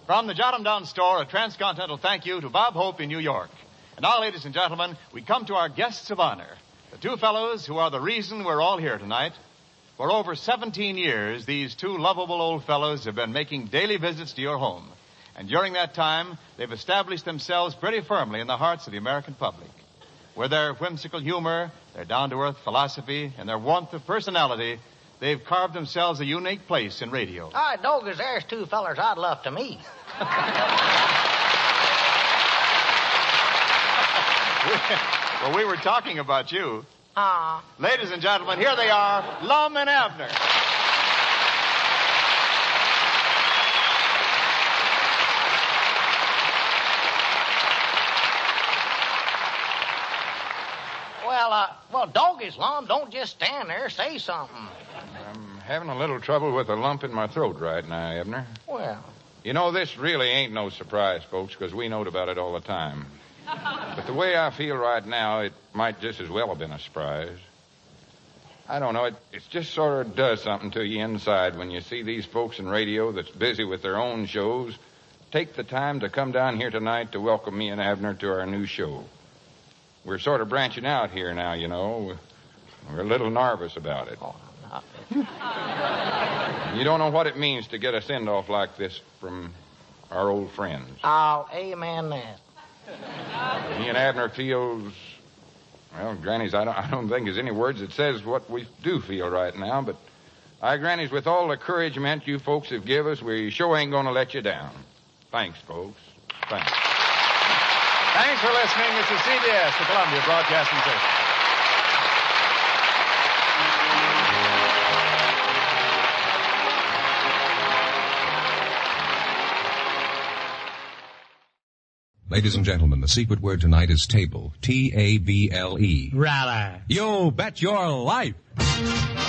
From the Jot 'em Down store, a transcontinental thank you to Bob Hope in New York. And now, ladies and gentlemen, we come to our guests of honor, the two fellows who are the reason we're all here tonight. For over 17 years, these two lovable old fellows have been making daily visits to your home. And during that time, they've established themselves pretty firmly in the hearts of the American public. With their whimsical humor, their down-to-earth philosophy, and their warmth of personality, they've carved themselves a unique place in radio. Hi, Doggers, there's two fellers I'd love to meet. Well, we were talking about you. Ah. Ladies and gentlemen, here they are, Lum and Abner. Well, Doggies, Lum, don't just stand there. Say something. I'm having a little trouble with a lump in my throat right now, Abner. Well. You know, this really ain't no surprise, folks, because we knowed about it all the time. But the way I feel right now, it might just as well have been a surprise. I don't know, it just sort of does something to you inside when you see these folks in radio that's busy with their own shows take the time to come down here tonight to welcome me and Abner to our new show. We're sort of branching out here now, you know. We're a little nervous about it. Oh, not. You don't know what it means to get a send-off like this from our old friends. I'll amen that. Me and Abner feels... Well, Grannies, I don't think there's any words that says what we do feel right now, but Grannies, with all the encouragement you folks have give us, we sure ain't going to let you down. Thanks, folks. Thanks. Thanks for listening. This is CBS, the Columbia Broadcasting System. Ladies and gentlemen, the secret word tonight is table. Table. Right. You bet your life.